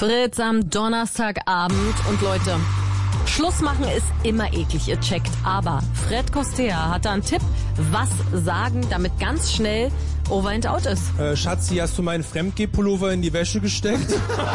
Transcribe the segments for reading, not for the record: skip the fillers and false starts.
Fritz am Donnerstagabend. Und Leute, Schluss machen ist immer eklig, ihr checkt. Aber Fred Kostea hat da einen Tipp, was sagen, damit ganz schnell over and out ist. Schatzi, hast du meinen Fremdgeh-Pullover in die Wäsche gesteckt?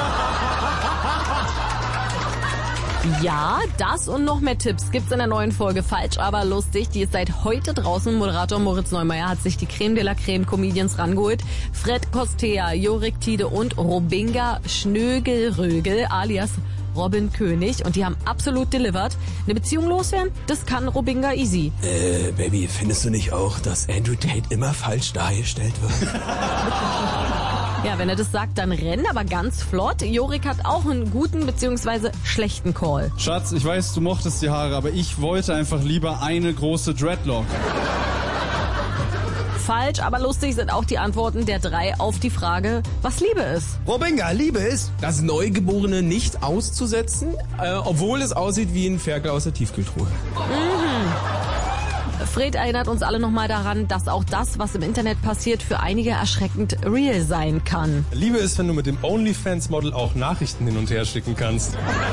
Ja, das und noch mehr Tipps gibt's in der neuen Folge Falsch, aber lustig. Die ist seit heute draußen. Moderator Moritz Neumeier hat sich die Creme de la Creme Comedians rangeholt. Fred Kostea, Jorik Tiede und Robinga Schnögelrögel alias Robin König. Und die haben absolut delivered. Eine Beziehung loswerden, das kann Robinga easy. Baby, findest du nicht auch, dass Andrew Tate immer falsch dargestellt wird? Ja, wenn er das sagt, dann renn, aber ganz flott. Jorik hat auch einen guten bzw. schlechten Call. Schatz, ich weiß, du mochtest die Haare, aber ich wollte einfach lieber eine große Dreadlock. Falsch, aber lustig sind auch die Antworten der 3 auf die Frage, was Liebe ist. Robinga, Liebe ist, das Neugeborene nicht auszusetzen, obwohl es aussieht wie ein Ferkel aus der Tiefkühltruhe. Fred erinnert uns alle nochmal daran, dass auch das, was im Internet passiert, für einige erschreckend real sein kann. Liebe ist, wenn du mit dem OnlyFans-Model auch Nachrichten hin und her schicken kannst.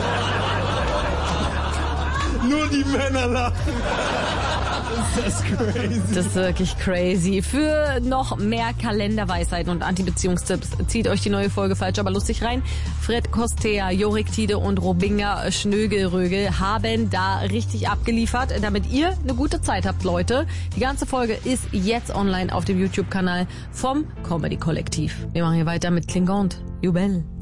Nur die Männer lachen. Das ist crazy. Das ist wirklich crazy. Für noch mehr Kalenderweisheiten und Anti-Beziehungstipps zieht euch die neue Folge Falsch, aber lustig rein. Fred Kostea, Jorik Tiede und Robinga Schnögelrögel haben da richtig abgeliefert, damit ihr eine gute Zeit habt, Leute. Die ganze Folge ist jetzt online auf dem YouTube-Kanal vom Comedy-Kollektiv. Wir machen hier weiter mit Klingant. Jubel.